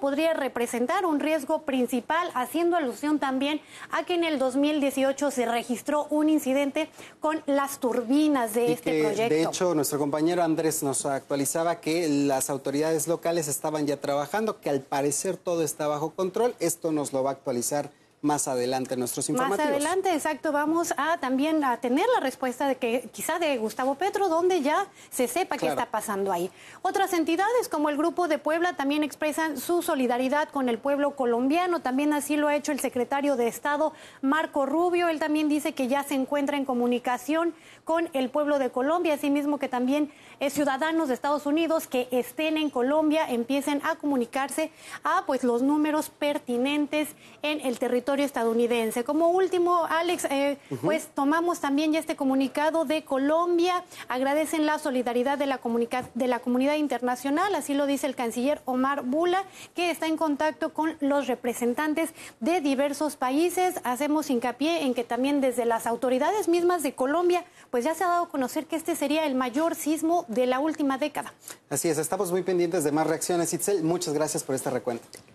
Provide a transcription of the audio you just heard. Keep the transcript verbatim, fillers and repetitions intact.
podría representar un riesgo principal, haciendo alusión también a que en el dos mil dieciocho se registró un incidente con las turbinas de y este que, proyecto. De hecho, nuestro compañero Andrés nos actualizaba que las autoridades locales estaban ya trabajando, que al parecer todo está bajo control. Esto nos lo va a actualizar más adelante en nuestros informativos. Más adelante, exacto, vamos a también a tener la respuesta de que quizá de Gustavo Petro, donde ya se sepa qué Claro. está pasando ahí. Otras entidades como el Grupo de Puebla también expresan su solidaridad con el pueblo colombiano, también así lo ha hecho el secretario de Estado Marco Rubio. Él también dice que ya se encuentra en comunicación con el pueblo de Colombia, asimismo que también eh, ciudadanos de Estados Unidos que estén en Colombia empiecen a comunicarse a pues los números pertinentes en el territorio estadounidense. Como último, Alex, eh, uh-huh. pues tomamos también ya este comunicado de Colombia, agradecen la solidaridad de la, de la comunidad internacional, así lo dice el canciller Omar Bula, que está en contacto con los representantes de diversos países. Hacemos hincapié en que también desde las autoridades mismas de Colombia, pues ya se ha dado a conocer que este sería el mayor sismo de la última década. Así es, estamos muy pendientes de más reacciones. Itzel, muchas gracias por este recuento.